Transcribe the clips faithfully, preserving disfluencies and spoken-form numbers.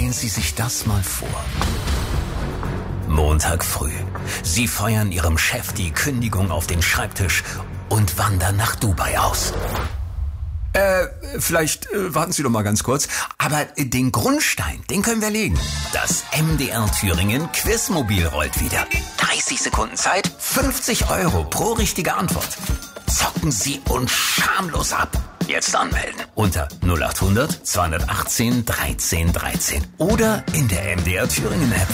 Stellen Sie sich das mal vor. Montag früh. Sie feuern Ihrem Chef die Kündigung auf den Schreibtisch und wandern nach Dubai aus. Äh, vielleicht äh, warten Sie doch mal ganz kurz. Aber äh, den Grundstein, den können wir legen. Das M D R Thüringen Quizmobil rollt wieder. dreißig Sekunden Zeit, fünfzig Euro pro richtige Antwort. Zocken Sie uns schamlos ab. Jetzt anmelden unter null acht hundert zweihundertachtzehn dreizehn dreizehn oder in der M D R Thüringen App.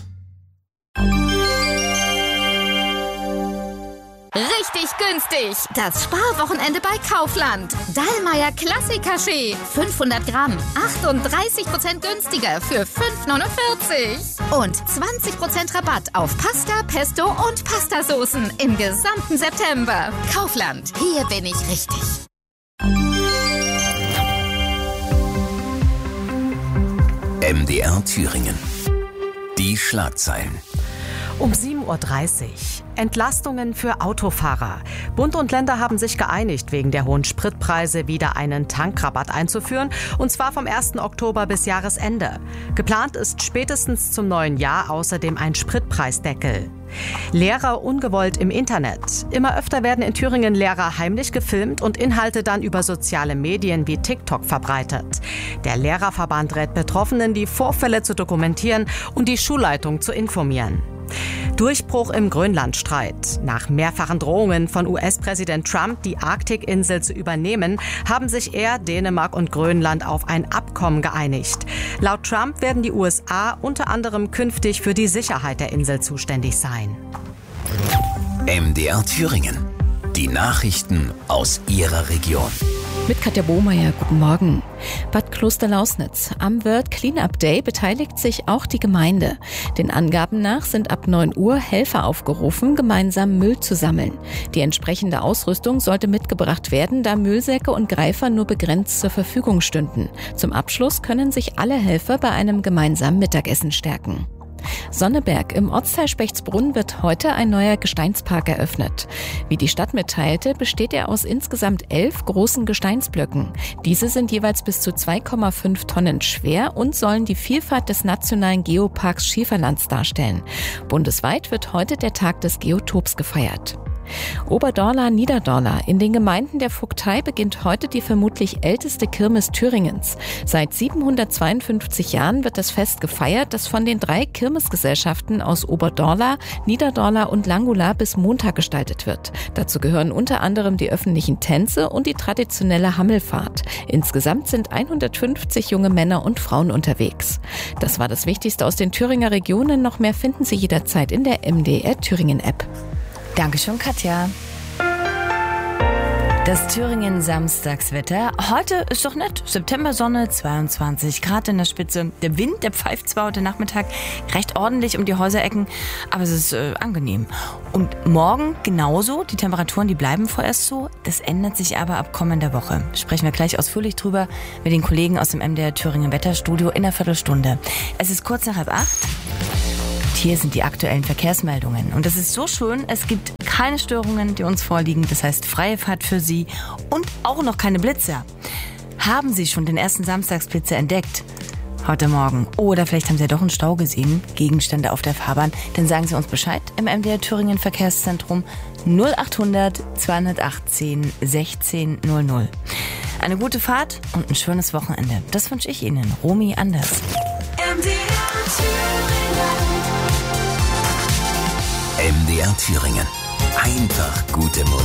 Richtig günstig. Das Sparwochenende bei Kaufland. Dallmayr Klassikaschee. fünfhundert Gramm. achtunddreißig Prozent günstiger für fünf neunundvierzig. Und zwanzig Prozent Rabatt auf Pasta, Pesto und Pastasoßen im gesamten September. Kaufland. Hier bin ich richtig. M D R Thüringen. Die Schlagzeilen. Um sieben Uhr dreißig. Entlastungen für Autofahrer. Bund und Länder haben sich geeinigt, wegen der hohen Spritpreise wieder einen Tankrabatt einzuführen, und zwar vom ersten Oktober bis Jahresende. Geplant ist spätestens zum neuen Jahr außerdem ein Spritpreisdeckel. Lehrer ungewollt im Internet. Immer öfter werden in Thüringen Lehrer heimlich gefilmt und Inhalte dann über soziale Medien wie TikTok verbreitet. Der Lehrerverband rät Betroffenen, die Vorfälle zu dokumentieren und die Schulleitung zu informieren. Durchbruch im Grönlandstreit. Nach mehrfachen Drohungen von U S-Präsident Trump, die Arktikinsel zu übernehmen, haben sich er, Dänemark und Grönland auf ein Abkommen geeinigt. Laut Trump werden die U S A unter anderem künftig für die Sicherheit der Insel zuständig sein. M D R Thüringen. Die Nachrichten aus Ihrer Region. Mit Katja Bohmeier, guten Morgen. Bad Klosterlausnitz. Am World Cleanup Day beteiligt sich auch die Gemeinde. Den Angaben nach sind ab neun Uhr Helfer aufgerufen, gemeinsam Müll zu sammeln. Die entsprechende Ausrüstung sollte mitgebracht werden, da Müllsäcke und Greifer nur begrenzt zur Verfügung stünden. Zum Abschluss können sich alle Helfer bei einem gemeinsamen Mittagessen stärken. Sonneberg. Im Ortsteil Spechtsbrunn wird heute ein neuer Gesteinspark eröffnet. Wie die Stadt mitteilte, besteht er aus insgesamt elf großen Gesteinsblöcken. Diese sind jeweils bis zu zwei Komma fünf Tonnen schwer und sollen die Vielfalt des nationalen Geoparks Schieferlands darstellen. Bundesweit wird heute der Tag des Geotops gefeiert. Oberdorla, Niederdorla. In den Gemeinden der Vogtei beginnt heute die vermutlich älteste Kirmes Thüringens. Seit siebenhundertzweiundfünfzig Jahren wird das Fest gefeiert, das von den drei Kirmesgesellschaften aus Oberdorla, Niederdorla und Langula bis Montag gestaltet wird. Dazu gehören unter anderem die öffentlichen Tänze und die traditionelle Hammelfahrt. Insgesamt sind hundertfünfzig junge Männer und Frauen unterwegs. Das war das Wichtigste aus den Thüringer Regionen. Noch mehr finden Sie jederzeit in der M D R Thüringen App. Dankeschön, Katja. Das Thüringen-Samstagswetter. Heute ist doch nett. Septembersonne, zweiundzwanzig Grad in der Spitze. Der Wind, der pfeift zwar heute Nachmittag recht ordentlich um die Häuserecken, aber es ist äh, angenehm. Und morgen genauso. Die Temperaturen, die bleiben vorerst so. Das ändert sich aber ab kommender Woche. Sprechen wir gleich ausführlich drüber mit den Kollegen aus dem M D R Thüringen Wetterstudio in einer Viertelstunde. Es ist kurz nach halb acht. Hier sind die aktuellen Verkehrsmeldungen. Und es ist so schön, es gibt keine Störungen, die uns vorliegen. Das heißt, freie Fahrt für Sie und auch noch keine Blitzer. Haben Sie schon den ersten Samstagsblitzer entdeckt? Heute Morgen. Oder vielleicht haben Sie ja doch einen Stau gesehen, Gegenstände auf der Fahrbahn. Dann sagen Sie uns Bescheid im M D R Thüringen Verkehrszentrum null acht hundert zweihundertachtzehn sechzehn null null. Eine gute Fahrt und ein schönes Wochenende. Das wünsche ich Ihnen. Romy Anders. M D R Thüringen. Einfach gute Musik.